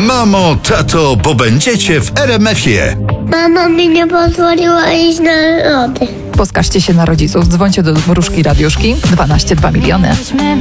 Mamo, tato, bo będziecie w RMF-ie. Mama mi nie pozwoliła iść na lody. Poskażcie się na rodziców, dzwońcie do Wróżki Radiuszki 12 2 miliony.